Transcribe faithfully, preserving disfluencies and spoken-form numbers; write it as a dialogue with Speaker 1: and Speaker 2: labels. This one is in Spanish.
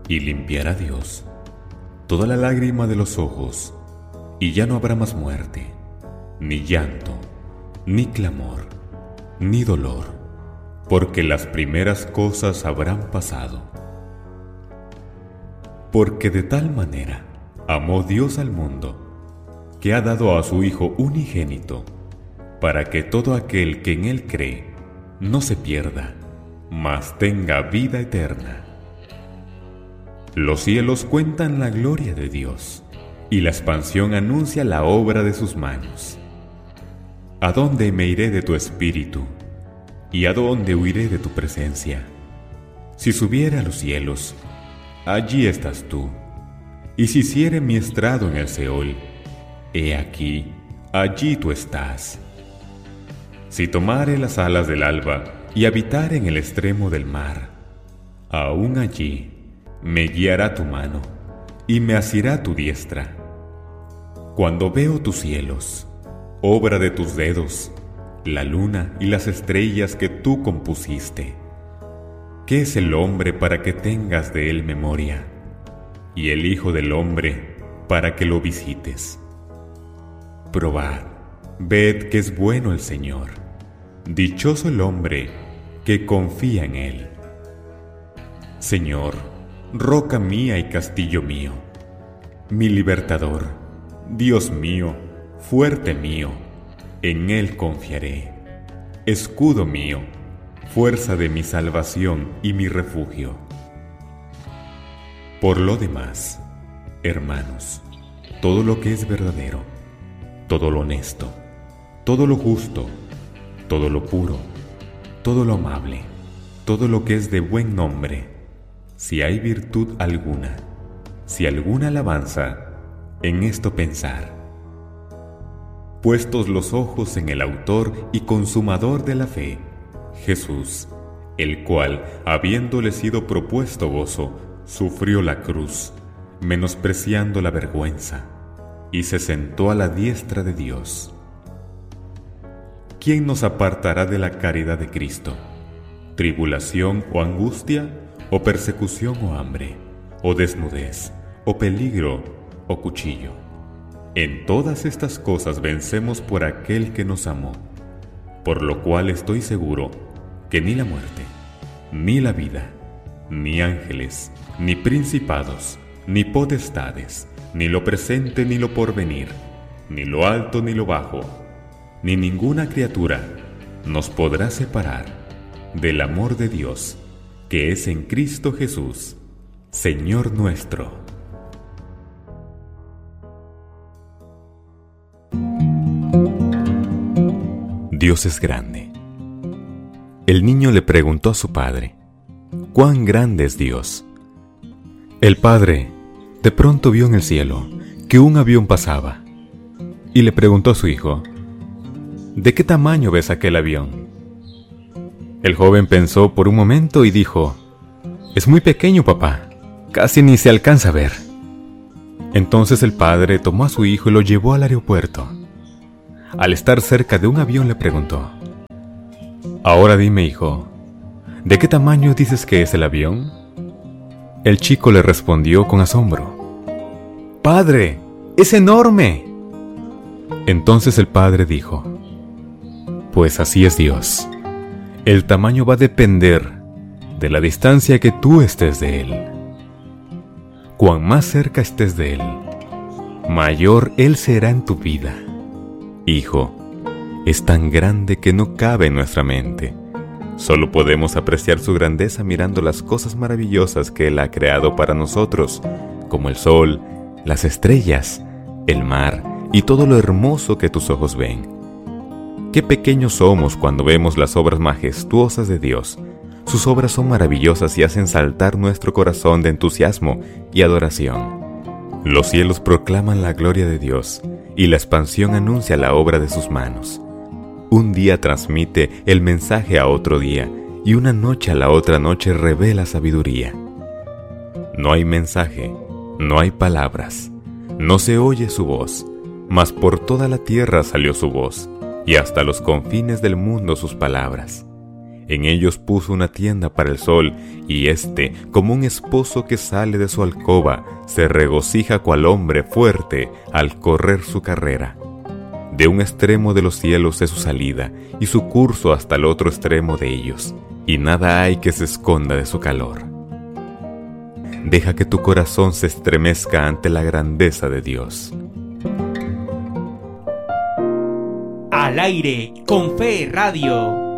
Speaker 1: Y limpiará Dios toda la lágrima de los ojos, y ya no habrá más muerte, ni llanto, ni clamor, ni dolor, porque las primeras cosas habrán pasado. Porque de tal manera amó Dios al mundo, que ha dado a su Hijo unigénito, para que todo aquel que en Él cree no se pierda, mas tenga vida eterna. Los cielos cuentan la gloria de Dios, y la expansión anuncia la obra de sus manos. ¿A dónde me iré de tu espíritu? ¿Y a dónde huiré de tu presencia? Si subiera a los cielos, allí estás tú. Y si hiciere mi estrado en el Seol, he aquí, allí tú estás. Si tomare las alas del alba y habitare en el extremo del mar, aún allí me guiará tu mano y me asirá tu diestra. Cuando veo tus cielos, obra de tus dedos, la luna y las estrellas que tú compusiste, ¿qué es el hombre para que tengas de él memoria? Y el Hijo del hombre para que lo visites. Probad, ved que es bueno el Señor. Dichoso el hombre que confía en Él. Señor, roca mía y castillo mío, mi libertador, Dios mío, fuerte mío, en Él confiaré. Escudo mío, fuerza de mi salvación y mi refugio. Por lo demás, hermanos, todo lo que es verdadero, todo lo honesto, todo lo justo, todo lo puro, todo lo amable, todo lo que es de buen nombre, si hay virtud alguna, si alguna alabanza, en esto pensar. Puestos los ojos en el autor y consumador de la fe, Jesús, el cual, habiéndole sido propuesto gozo, sufrió la cruz, menospreciando la vergüenza, y se sentó a la diestra de Dios. ¿Quién nos apartará de la caridad de Cristo? ¿Tribulación o angustia, o persecución o hambre, o desnudez, o peligro, o cuchillo? En todas estas cosas vencemos por aquel que nos amó, por lo cual estoy seguro que ni la muerte, ni la vida, ni ángeles, ni principados, ni potestades, ni lo presente ni lo porvenir, ni lo alto ni lo bajo, ni ninguna criatura nos podrá separar del amor de Dios, que es en Cristo Jesús, Señor nuestro. Dios es grande. El niño le preguntó a su padre: ¿cuán grande es Dios? El padre de pronto vio en el cielo que un avión pasaba y le preguntó a su hijo: ¿de qué tamaño ves aquel avión? El joven pensó por un momento y dijo: es muy pequeño, papá, casi ni se alcanza a ver. Entonces el padre tomó a su hijo y lo llevó al aeropuerto. Al estar cerca de un avión le preguntó: ahora dime, hijo, ¿de qué tamaño dices que es el avión? El chico le respondió con asombro: ¡Padre, es enorme! Entonces el padre dijo: pues así es Dios. El tamaño va a depender de la distancia que tú estés de Él. Cuan más cerca estés de Él, mayor Él será en tu vida. Hijo, es tan grande que no cabe en nuestra mente. Solo podemos apreciar su grandeza mirando las cosas maravillosas que Él ha creado para nosotros, como el sol, las estrellas, el mar y todo lo hermoso que tus ojos ven. Qué pequeños somos cuando vemos las obras majestuosas de Dios. Sus obras son maravillosas y hacen saltar nuestro corazón de entusiasmo y adoración. Los cielos proclaman la gloria de Dios y la expansión anuncia la obra de sus manos. Un día transmite el mensaje a otro día y una noche a la otra noche revela sabiduría. No hay mensaje, no hay palabras, no se oye su voz, mas por toda la tierra salió su voz y hasta los confines del mundo sus palabras. En ellos puso una tienda para el sol, y éste, como un esposo que sale de su alcoba, se regocija cual hombre fuerte al correr su carrera. De un extremo de los cielos es su salida, y su curso hasta el otro extremo de ellos, y nada hay que se esconda de su calor. Deja que tu corazón se estremezca ante la grandeza de Dios.
Speaker 2: Al aire con Fe Radio.